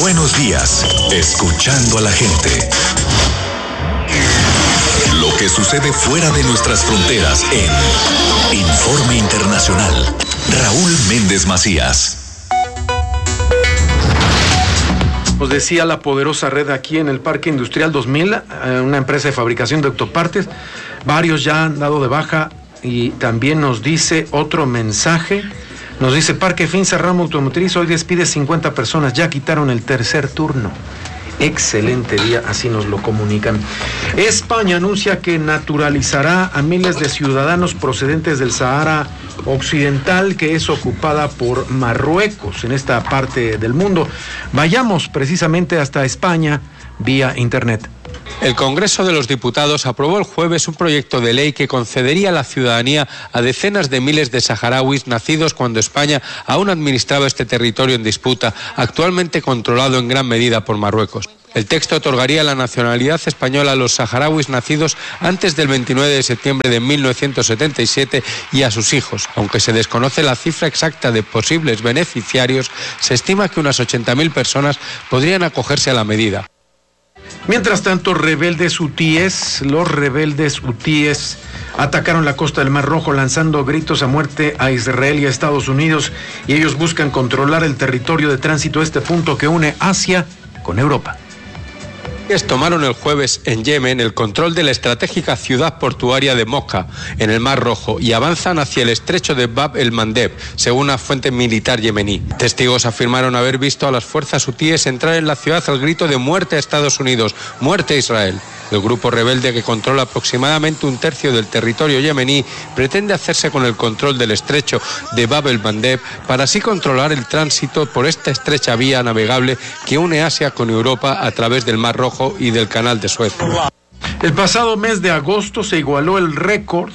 Buenos días, escuchando a la gente. Lo que sucede fuera de nuestras fronteras en Informe Internacional. Raúl Méndez Macías. Nos decía la poderosa red aquí en el Parque Industrial 2000, una empresa de fabricación de autopartes. Varios ya han dado de baja y también nos dice otro mensaje. Nos dice Parque Finsa Ramo Automotriz, hoy despide 50 personas, ya quitaron el tercer turno. Excelente día, así nos lo comunican. España anuncia que naturalizará a miles de ciudadanos procedentes del Sahara Occidental, que es ocupada por Marruecos en esta parte del mundo. Vayamos precisamente hasta España vía internet. El Congreso de los Diputados aprobó el jueves un proyecto de ley que concedería la ciudadanía a decenas de miles de saharauis nacidos cuando España aún administraba este territorio en disputa, actualmente controlado en gran medida por Marruecos. El texto otorgaría la nacionalidad española a los saharauis nacidos antes del 29 de septiembre de 1977 y a sus hijos. Aunque se desconoce la cifra exacta de posibles beneficiarios, se estima que unas 80.000 personas podrían acogerse a la medida. Mientras tanto, los rebeldes hutíes atacaron la costa del Mar Rojo lanzando gritos a muerte a Israel y a Estados Unidos, y ellos buscan controlar el territorio de tránsito, este punto que une Asia con Europa. Tomaron el jueves en Yemen el control de la estratégica ciudad portuaria de Mocha, en el Mar Rojo, y avanzan hacia el estrecho de Bab el-Mandeb, según una fuente militar yemení. Testigos afirmaron haber visto a las fuerzas hutíes entrar en la ciudad al grito de muerte a Estados Unidos, muerte a Israel. El grupo rebelde, que controla aproximadamente un tercio del territorio yemení, pretende hacerse con el control del estrecho de Bab el-Mandeb para así controlar el tránsito por esta estrecha vía navegable que une Asia con Europa a través del Mar Rojo y del Canal de Suez. El pasado mes de agosto se igualó el récord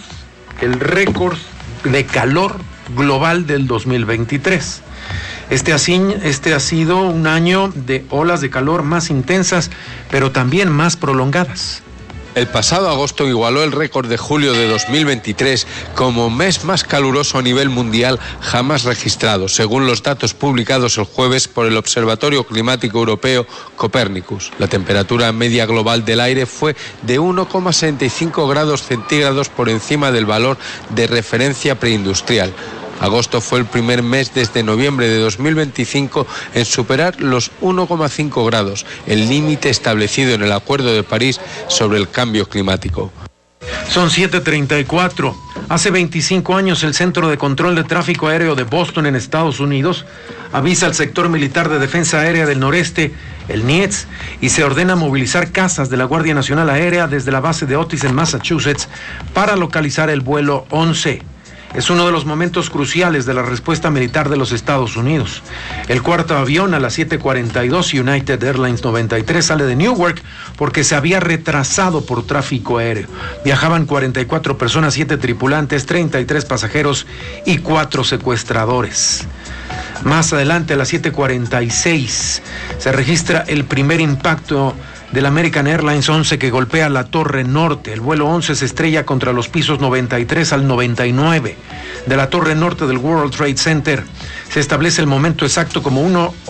de calor global del 2023. Este ha sido un año de olas de calor más intensas, pero también más prolongadas. El pasado agosto igualó el récord de julio de 2023 como mes más caluroso a nivel mundial jamás registrado, según los datos publicados el jueves por el Observatorio Climático Europeo Copernicus. La temperatura media global del aire fue de 1,65 grados centígrados por encima del valor de referencia preindustrial. Agosto fue el primer mes desde noviembre de 2025 en superar los 1,5 grados, el límite establecido en el Acuerdo de París sobre el cambio climático. Son 7:34. Hace 25 años el Centro de Control de Tráfico Aéreo de Boston, en Estados Unidos, avisa al sector militar de defensa aérea del noreste, el NIETS, y se ordena movilizar cazas de la Guardia Nacional Aérea desde la base de Otis en Massachusetts para localizar el vuelo 11. Es uno de los momentos cruciales de la respuesta militar de los Estados Unidos. El cuarto avión a las 7:42, United Airlines 93, sale de Newark porque se había retrasado por tráfico aéreo. Viajaban 44 personas, 7 tripulantes, 33 pasajeros y 4 secuestradores. Más adelante, a las 7:46, se registra el primer impacto del American Airlines 11 que golpea la Torre Norte. El vuelo 11 se estrella contra los pisos 93 al 99 de la Torre Norte del World Trade Center. Se establece el momento exacto como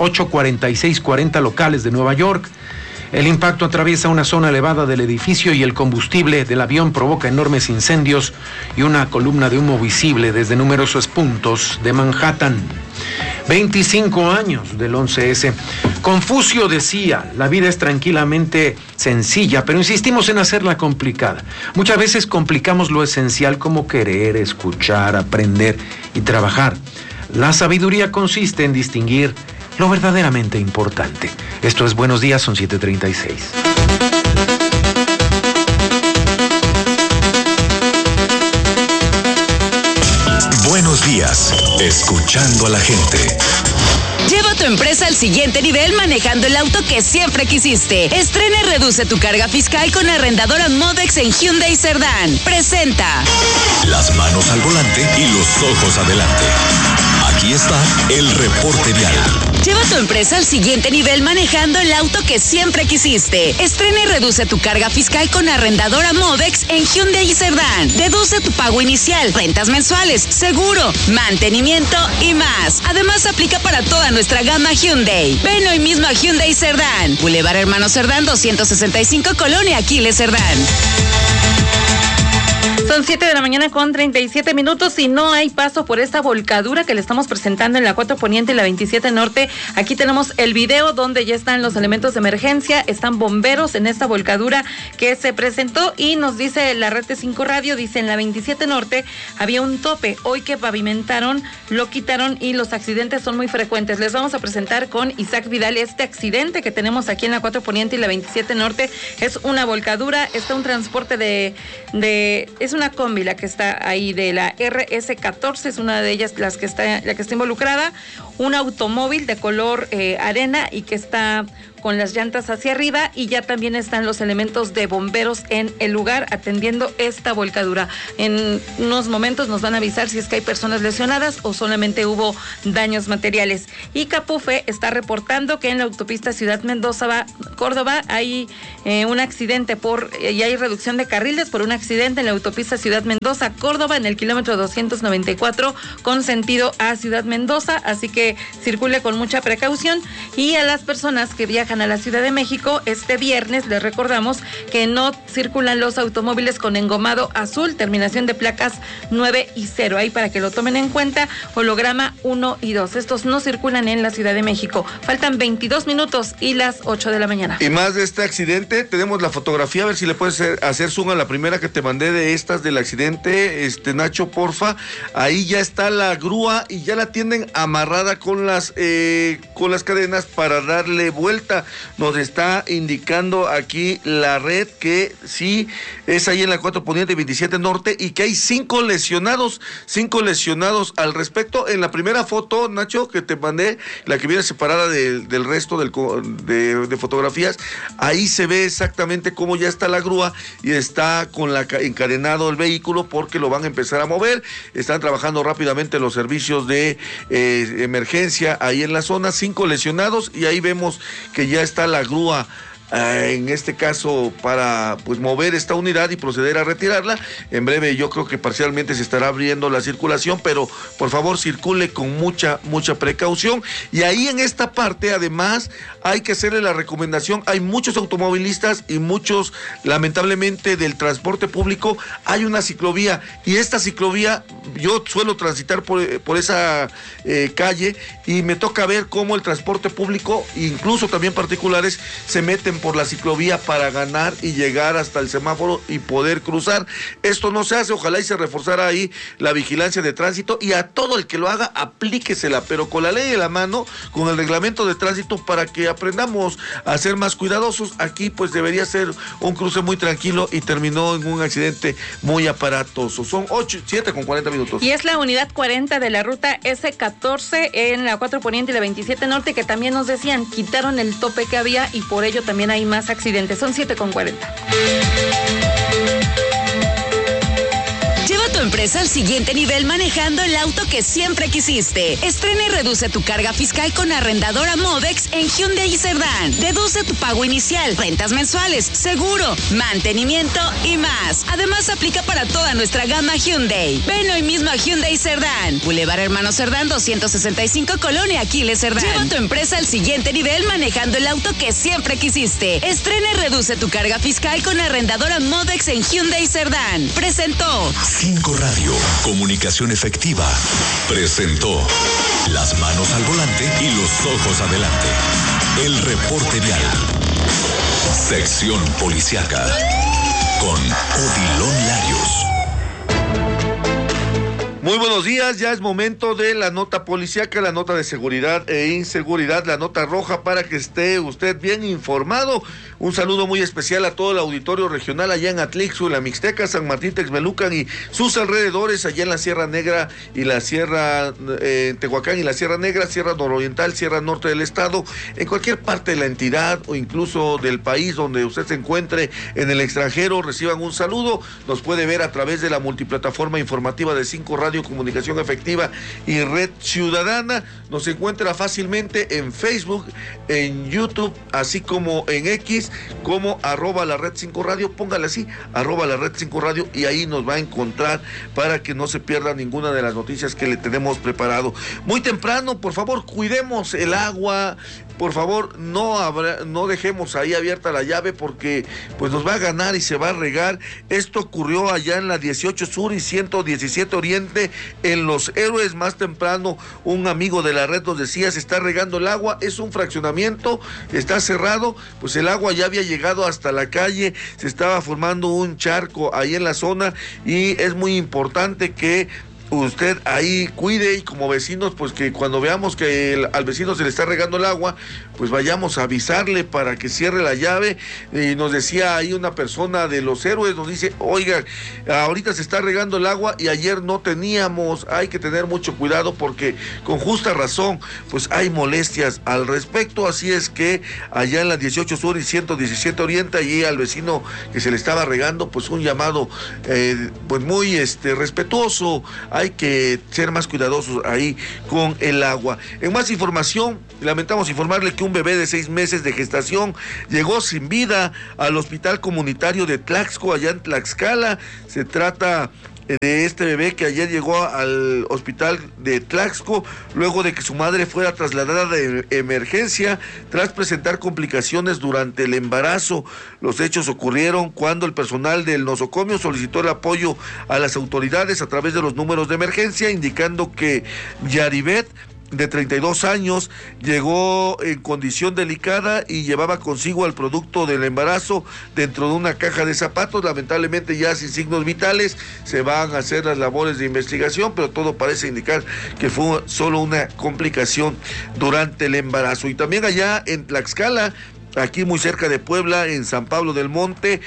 8:46:40 locales de Nueva York. El impacto atraviesa una zona elevada del edificio y el combustible del avión provoca enormes incendios y una columna de humo visible desde numerosos puntos de Manhattan. 25 años del 11S. Confucio decía, la vida es tranquilamente sencilla, pero insistimos en hacerla complicada. Muchas veces complicamos lo esencial como querer, escuchar, aprender y trabajar. La sabiduría consiste en distinguir lo verdaderamente importante. Esto es Buenos Días, son 7:36. Buenos días, escuchando a la gente. Lleva tu empresa al siguiente nivel manejando el auto que siempre quisiste. Estrena y reduce tu carga fiscal con Arrendadora Modex en Hyundai Cerdán. Presenta. Las manos al volante y los ojos adelante. Aquí está el reporte vial. Lleva tu empresa al siguiente nivel manejando el auto que siempre quisiste. Estrena y reduce tu carga fiscal con arrendadora Modex en Hyundai y Cerdán. Deduce tu pago inicial, rentas mensuales, seguro, mantenimiento y más. Además, aplica para toda nuestra gama Hyundai. Ven hoy mismo a Hyundai y Cerdán. Boulevard Hermano Cerdán 265, Colonia Aquiles Cerdán. Son 7 de la mañana con 37 minutos y no hay paso por esta volcadura que le estamos presentando en la 4 Poniente y la 27 Norte. Aquí tenemos el video donde ya están los elementos de emergencia, están bomberos en esta volcadura que se presentó y nos dice la red de 5 Radio, dice en la 27 Norte había un tope, hoy que pavimentaron lo quitaron y los accidentes son muy frecuentes. Les vamos a presentar con Isaac Vidal este accidente que tenemos aquí en la 4 Poniente y la 27 Norte. Es una volcadura, está un transporte es una combi la que está ahí de la RS14, es una de ellas la que está involucrada, un automóvil de color arena y que está con las llantas hacia arriba y ya también están los elementos de bomberos en el lugar atendiendo esta volcadura. En unos momentos nos van a avisar si es que hay personas lesionadas o solamente hubo daños materiales. Y Capufe está reportando que en la autopista Ciudad Mendoza-Córdoba hay un accidente y hay reducción de carriles por un accidente en la autopista Ciudad Mendoza-Córdoba en el kilómetro 294 con sentido a Ciudad Mendoza, así que circule con mucha precaución. Y a las personas que viajan a la Ciudad de México, este viernes les recordamos que no circulan los automóviles con engomado azul, terminación de placas 9 y 0, ahí para que lo tomen en cuenta, holograma 1 y 2, estos no circulan en la Ciudad de México. Faltan 22 minutos y las 8 de la mañana. Y más de este accidente, tenemos la fotografía, a ver si le puedes hacer zoom a la primera que te mandé de estas del accidente, Nacho, porfa. Ahí ya está la grúa y ya la tienen amarrada con las cadenas para darle vuelta. Nos está indicando aquí la red que sí es ahí en la 4 Poniente y 27 Norte y que hay 5 lesionados al respecto. En la primera foto, Nacho, que te mandé, la que viene separada del resto de fotografías, ahí se ve exactamente cómo ya está la grúa y está con encadenado el vehículo porque lo van a empezar a mover. Están trabajando rápidamente los servicios de emergencia ahí en la zona. 5 lesionados y ahí vemos que ya está la grúa en este caso para pues mover esta unidad y proceder a retirarla. En breve yo creo que parcialmente se estará abriendo la circulación, pero por favor circule con mucha precaución. Y ahí en esta parte además hay que hacerle la recomendación, hay muchos automovilistas y muchos lamentablemente del transporte público, hay una ciclovía y esta ciclovía yo suelo transitar por esa calle y me toca ver cómo el transporte público, incluso también particulares, se meten por la ciclovía para ganar y llegar hasta el semáforo y poder cruzar. Esto no se hace, ojalá y se reforzara ahí la vigilancia de tránsito y a todo el que lo haga, aplíquesela, pero con la ley en la mano, con el reglamento de tránsito para que aprendamos a ser más cuidadosos. Aquí pues debería ser un cruce muy tranquilo y terminó en un accidente muy aparatoso. Son 7 con 40 minutos. Y es la unidad 40 de la ruta S14 en la 4 Poniente y la 27 Norte que también nos decían, quitaron el tope que había y por ello también hay más accidentes. Son 7 con 40. Lleva tu empresa al siguiente nivel manejando el auto que siempre quisiste. Estrena y reduce tu carga fiscal con arrendadora Modex en Hyundai y Cerdán. Deduce tu pago inicial, rentas mensuales, seguro, mantenimiento y más. Además, aplica para toda nuestra gama Hyundai. Ven hoy mismo a Hyundai y Cerdán. Boulevard Hermano Cerdán 265, Colonia Aquiles Cerdán. Lleva tu empresa al siguiente nivel manejando el auto que siempre quisiste. Estrena y reduce tu carga fiscal con arrendadora Modex en Hyundai y Cerdán. Presentó 5 Radio, comunicación efectiva, presentó las manos al volante y los ojos adelante. El reporte vial. Sección policiaca con Odilon Larios. Muy buenos días, ya es momento de la nota policíaca, la nota de seguridad e inseguridad, la nota roja para que esté usted bien informado. Un saludo muy especial a todo el auditorio regional allá en Atlixco, en la Mixteca, San Martín, Texmelucan y sus alrededores, allá en la Sierra Negra y la Sierra Tehuacán y la Sierra Negra, Sierra Nororiental, Sierra Norte del estado, en cualquier parte de la entidad o incluso del país donde usted se encuentre en el extranjero, reciban un saludo. Nos puede ver a través de la multiplataforma informativa de 5 Radio Radio Comunicación Efectiva y Red Ciudadana. Nos encuentra fácilmente en Facebook, en YouTube, así como en X, como @la Red 5 Radio. Póngale así, @la Red 5 Radio, y ahí nos va a encontrar para que no se pierda ninguna de las noticias que le tenemos preparado. Muy temprano, por favor, cuidemos el agua. Por favor, no dejemos ahí abierta la llave porque pues nos va a ganar y se va a regar. Esto ocurrió allá en la 18 Sur y 117 Oriente, en Los Héroes. Más temprano, un amigo de la red nos decía, se está regando el agua, es un fraccionamiento, está cerrado, pues el agua ya había llegado hasta la calle, se estaba formando un charco ahí en la zona, y es muy importante que usted ahí cuide, y como vecinos, pues que cuando veamos que al vecino se le está regando el agua, pues vayamos a avisarle para que cierre la llave. Y nos decía ahí una persona de Los Héroes, nos dice, oiga, ahorita se está regando el agua y ayer no teníamos. Hay que tener mucho cuidado porque con justa razón pues hay molestias al respecto. Así es que allá en la 18 Sur y 117 Oriente, allí al vecino que se le estaba regando, pues un llamado pues muy respetuoso. Hay que ser más cuidadosos ahí con el agua. En más información, lamentamos informarle que un bebé de 6 meses de gestación llegó sin vida al Hospital Comunitario de Tlaxco, allá en Tlaxcala. Se trata de este bebé que ayer llegó al hospital de Tlaxco luego de que su madre fuera trasladada de emergencia tras presentar complicaciones durante el embarazo. Los hechos ocurrieron cuando el personal del nosocomio solicitó el apoyo a las autoridades a través de los números de emergencia, indicando que Yaribet, de 32 años, llegó en condición delicada y llevaba consigo al producto del embarazo dentro de una caja de zapatos. Lamentablemente ya sin signos vitales. Se van a hacer las labores de investigación, pero todo parece indicar que fue solo una complicación durante el embarazo. Y también allá en Tlaxcala, aquí muy cerca de Puebla, en San Pablo del Monte,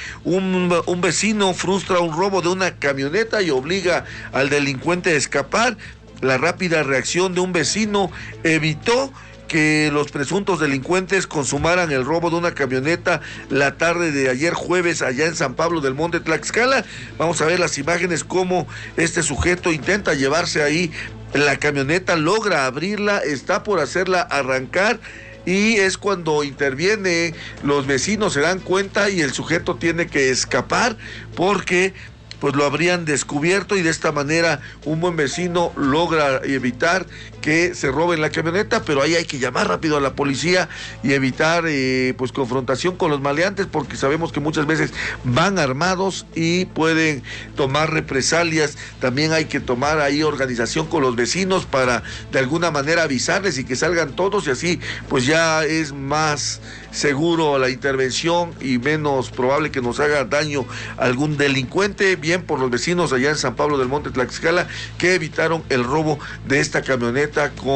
un vecino frustra un robo de una camioneta y obliga al delincuente a escapar. La rápida reacción de un vecino evitó que los presuntos delincuentes consumaran el robo de una camioneta la tarde de ayer jueves allá en San Pablo del Monte, Tlaxcala. Vamos a ver las imágenes, cómo este sujeto intenta llevarse ahí la camioneta, logra abrirla, está por hacerla arrancar, y es cuando interviene, los vecinos se dan cuenta y el sujeto tiene que escapar porque pues lo habrían descubierto, y de esta manera un buen vecino logra evitar que se roben la camioneta, pero ahí hay que llamar rápido a la policía y evitar pues confrontación con los maleantes, porque sabemos que muchas veces van armados y pueden tomar represalias. También hay que tomar ahí organización con los vecinos para de alguna manera avisarles y que salgan todos, y así pues ya es más seguro la intervención y menos probable que nos haga daño algún delincuente. Bien por los vecinos allá en San Pablo del Monte, Tlaxcala, que evitaron el robo de esta camioneta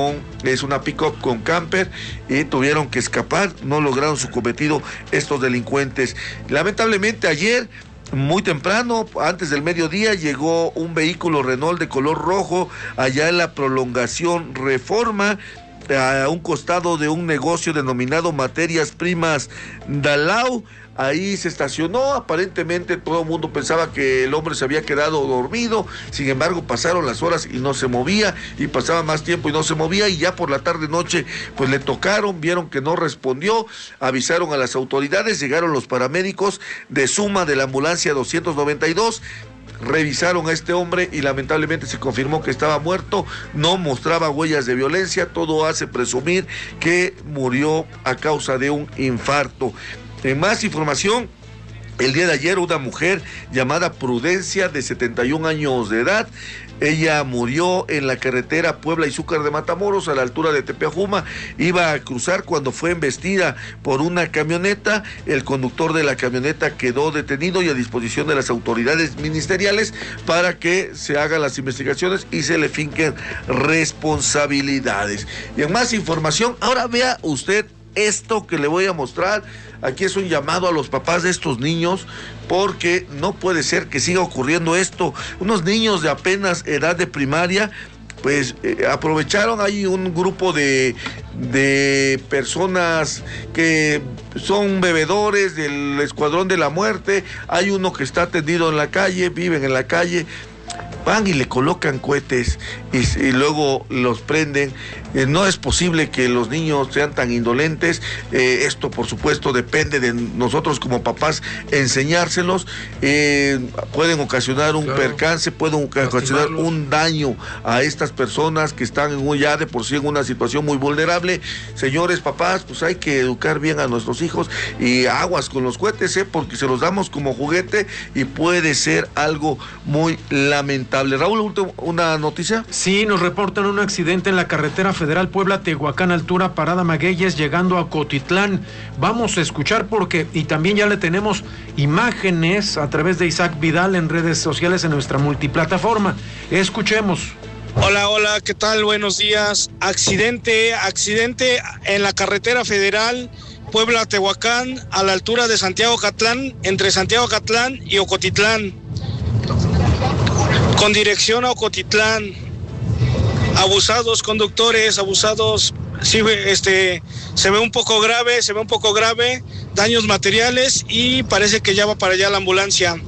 es una pick-up con camper, y tuvieron que escapar, no lograron su cometido estos delincuentes. Lamentablemente ayer, muy temprano, antes del mediodía, llegó un vehículo Renault de color rojo allá en la prolongación Reforma, a un costado de un negocio denominado Materias Primas Dalao. Ahí se estacionó, aparentemente todo el mundo pensaba que el hombre se había quedado dormido. Sin embargo, pasaron las horas y no se movía, y pasaba más tiempo y no se movía, y ya por la tarde noche pues le tocaron, vieron que no respondió, avisaron a las autoridades, llegaron los paramédicos de Suma de la ambulancia 292, revisaron a este hombre y lamentablemente se confirmó que estaba muerto, no mostraba huellas de violencia, todo hace presumir que murió a causa de un infarto. En más información, el día de ayer una mujer llamada Prudencia, de 71 años de edad, ella murió en la carretera Puebla-Izúcar de Matamoros, a la altura de Tepeajuma. Iba a cruzar cuando fue embestida por una camioneta. El conductor de la camioneta quedó detenido y a disposición de las autoridades ministeriales para que se hagan las investigaciones y se le finquen responsabilidades. Y en más información, ahora vea usted esto que le voy a mostrar. Aquí es un llamado a los papás de estos niños, porque no puede ser que siga ocurriendo esto. Unos niños de apenas edad de primaria, pues aprovecharon, hay un grupo de personas que son bebedores del Escuadrón de la Muerte. Hay uno que está tendido en la calle, viven en la calle. van y le colocan cohetes y luego los prenden. No es posible que los niños sean tan indolentes. Esto, por supuesto, depende de nosotros como papás enseñárselos. Pueden ocasionar un percance, pueden ocasionar un daño a estas personas que están ya de por sí en una situación muy vulnerable. Señores papás, pues hay que educar bien a nuestros hijos y aguas con los cohetes, porque se los damos como juguete y puede ser algo muy lamentable. Raúl, ¿una noticia? Sí, nos reportan un accidente en la carretera federal Puebla-Tehuacán, altura Parada Magueyes, llegando a Cotitlán. Vamos a escuchar y también ya le tenemos imágenes a través de Isaac Vidal en redes sociales en nuestra multiplataforma. Escuchemos. Hola, ¿qué tal? Buenos días. Accidente en la carretera federal Puebla-Tehuacán, a la altura de Santiago Catlán, entre Santiago Catlán y Ocotitlán, con dirección a Ocotitlán. Conductores abusados. Sí, se ve un poco grave, daños materiales y parece que ya va para allá la ambulancia.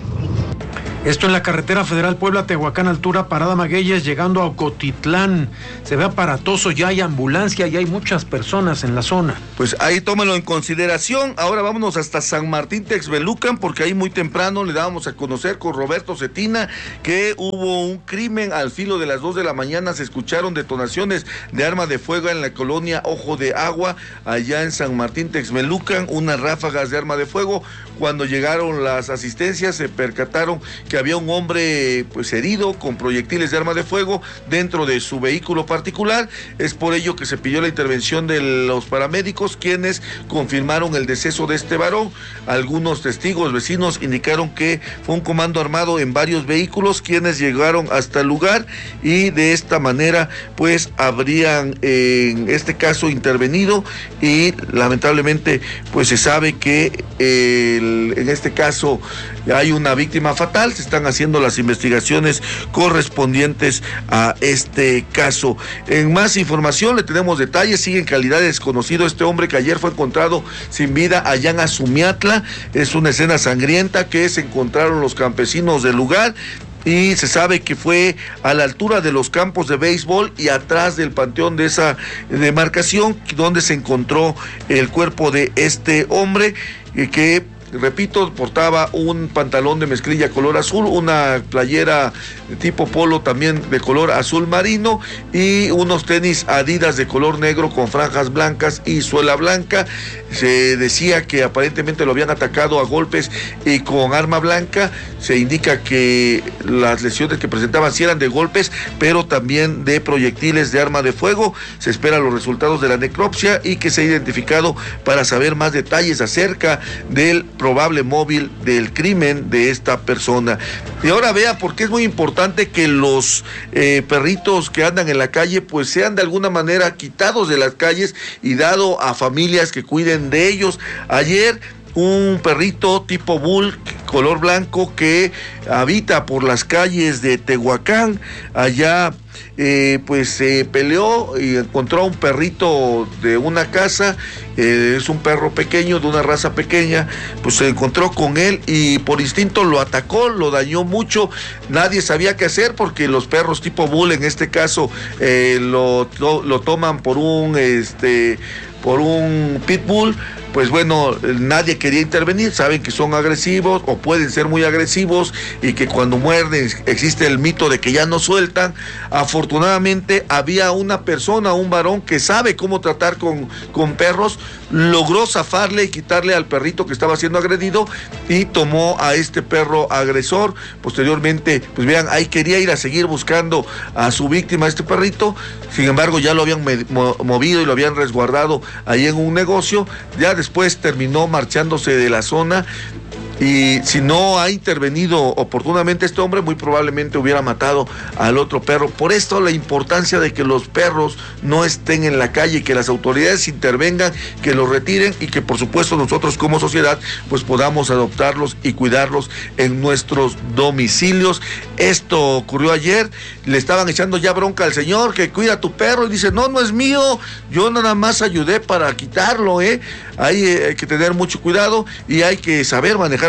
Esto en la carretera federal Puebla-Tehuacán, altura Parada Magueyes, llegando a Ocotitlán. Se ve aparatoso, ya hay ambulancia y hay muchas personas en la zona. Pues ahí tómalo en consideración. Ahora vámonos hasta San Martín Texmelucan, porque ahí muy temprano le dábamos a conocer con Roberto Cetina que hubo un crimen. Al filo de las 2 de la mañana se escucharon detonaciones de arma de fuego en la colonia Ojo de Agua, allá en San Martín Texmelucan, unas ráfagas de arma de fuego. Cuando llegaron las asistencias se percataron que había un hombre pues herido con proyectiles de arma de fuego dentro de su vehículo particular. Es por ello que se pidió la intervención de los paramédicos, quienes confirmaron el deceso de este varón. Algunos testigos vecinos indicaron que fue un comando armado en varios vehículos quienes llegaron hasta el lugar y de esta manera pues habrían en este caso intervenido y lamentablemente pues se sabe que en este caso hay una víctima fatal. Se están haciendo las investigaciones correspondientes a este caso. En más información le tenemos detalles. Sigue en calidad de desconocido este hombre que ayer fue encontrado sin vida allá en Azumiatla. Es una escena sangrienta que se encontraron los campesinos del lugar. Y se sabe que fue a la altura de los campos de béisbol y atrás del panteón de esa demarcación donde se encontró el cuerpo de este hombre que, repito, portaba un pantalón de mezclilla color azul, una playera tipo polo también de color azul marino y unos tenis Adidas de color negro con franjas blancas y suela blanca. Se decía que aparentemente lo habían atacado a golpes y con arma blanca. Se indica que las lesiones que presentaban sí eran de golpes, pero también de proyectiles de arma de fuego. Se esperan los resultados de la necropsia y que se ha identificado para saber más detalles acerca del probable móvil del crimen de esta persona. Y ahora vea por qué es muy importante que los perritos que andan en la calle pues sean de alguna manera quitados de las calles y dado a familias que cuiden de ellos. Ayer un perrito tipo bull color blanco que habita por las calles de Tehuacán, allá pues se peleó y encontró a un perrito de una casa, es un perro pequeño, de una raza pequeña, pues se encontró con él y por instinto lo atacó, lo dañó mucho. Nadie sabía qué hacer porque los perros tipo bull en este caso lo toman por un pitbull. Pues bueno, nadie quería intervenir, saben que son agresivos o pueden ser muy agresivos y que cuando muerden existe el mito de que ya no sueltan. Afortunadamente había una persona, un varón que sabe cómo tratar con perros, logró zafarle y quitarle al perrito que estaba siendo agredido y tomó a este perro agresor. Posteriormente, pues vean, ahí quería ir a seguir buscando a su víctima, este perrito, sin embargo ya lo habían movido y lo habían resguardado ahí en un negocio. Ya después terminó marchándose de la zona y si no ha intervenido oportunamente este hombre, muy probablemente hubiera matado al otro perro. Por esto la importancia de que los perros no estén en la calle, que las autoridades intervengan, que los retiren y que por supuesto nosotros como sociedad pues podamos adoptarlos y cuidarlos en nuestros domicilios. Esto ocurrió ayer, le estaban echando ya bronca al señor que cuida a tu perro y dice, no es mío, yo nada más ayudé para quitarlo, Ahí hay que tener mucho cuidado y hay que saber manejar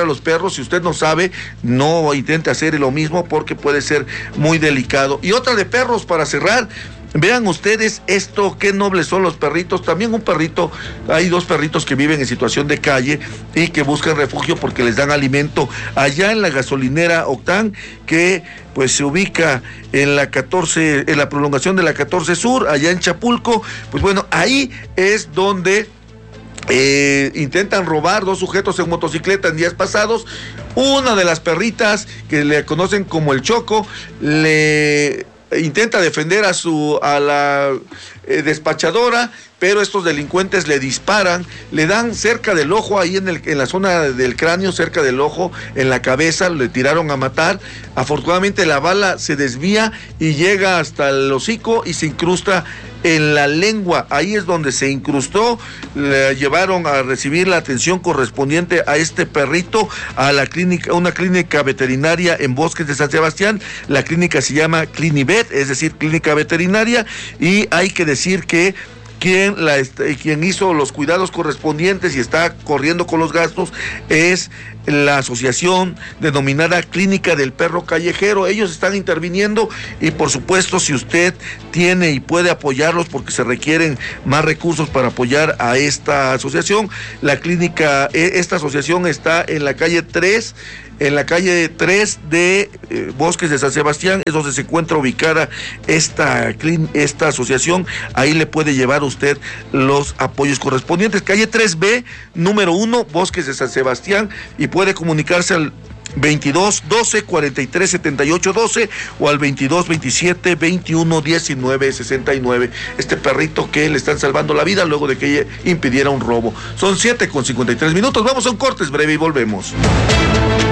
a los perros. Si usted no sabe, no intente hacer lo mismo porque puede ser muy delicado. Y otra de perros para cerrar. Vean ustedes esto, qué nobles son los perritos. También un perrito, hay 2 perritos que viven en situación de calle y que buscan refugio porque les dan alimento allá en la gasolinera Octán, que pues se ubica en la 14, en la prolongación de la 14 Sur, allá en Chapulco. Pues bueno, ahí es donde intentan robar 2 sujetos en motocicleta en días pasados. Una de las perritas, que le conocen como el Choco, le intenta defender a la despachadora, pero estos delincuentes le disparan, le dan cerca del ojo, ahí en la zona del cráneo, cerca del ojo, en la cabeza, le tiraron a matar. Afortunadamente la bala se desvía y llega hasta el hocico y se incrusta en la lengua. Ahí es donde se incrustó. Le llevaron a recibir la atención correspondiente a este perrito a la clínica, una clínica veterinaria en Bosques de San Sebastián. La clínica se llama Clinivet, es decir, clínica veterinaria, y hay que decir que quien hizo los cuidados correspondientes y está corriendo con los gastos es la asociación denominada Clínica del Perro Callejero. Ellos están interviniendo y por supuesto, si usted tiene y puede apoyarlos, porque se requieren más recursos para apoyar a esta asociación. La clínica, esta asociación está en la calle 3, de Bosques de San Sebastián, es donde se encuentra ubicada esta asociación. Ahí le puede llevar usted los apoyos correspondientes. Calle 3B, número 1, Bosques de San Sebastián, y puede comunicarse al 22 12 43 78 12 o al 22 27 21 19 69. Este perrito que le están salvando la vida luego de que impidiera un robo. Son 7:53. Vamos a un corte breve y volvemos.